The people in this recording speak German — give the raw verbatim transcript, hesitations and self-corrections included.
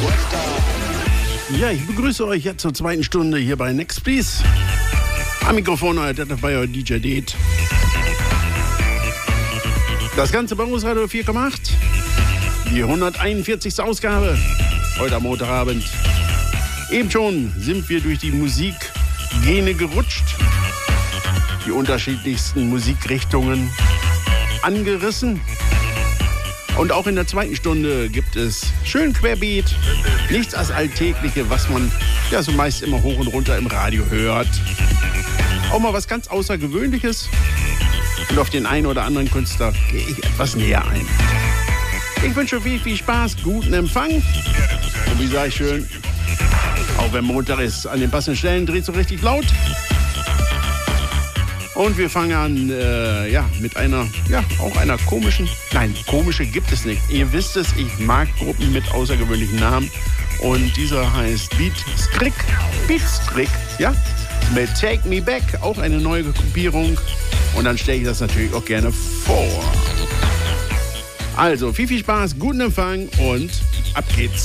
Ja, ich begrüße euch jetzt zur zweiten Stunde hier bei Next Please. Am Mikrofon heute dabei euer D J Date. Das Ganze bei uns Radio vier Komma acht. Die hunderteinundvierzigste Ausgabe. Heute am Montagabend. Eben schon sind wir durch die Musikgene gerutscht. Die unterschiedlichsten Musikrichtungen angerissen. Und auch in der zweiten Stunde gibt es schön Querbeet. Nichts als Alltägliche, was man ja so meist immer hoch und runter im Radio hört. Auch mal was ganz Außergewöhnliches. Und auf den einen oder anderen Künstler gehe ich etwas näher ein. Ich wünsche viel, viel Spaß, guten Empfang. Und wie sage ich schön, auch wenn Montag ist, an den passenden Stellen dreht so richtig laut. Und wir fangen an, äh, ja, mit einer, ja, auch einer komischen, nein, komische gibt es nicht. Ihr wisst es, ich mag Gruppen mit außergewöhnlichen Namen. Und dieser heißt Beat Strick, Beat Strick, ja, mit Take Me Back, auch eine neue Gruppierung. Und dann stelle ich das natürlich auch gerne vor. Also, viel, viel Spaß, guten Empfang und ab geht's.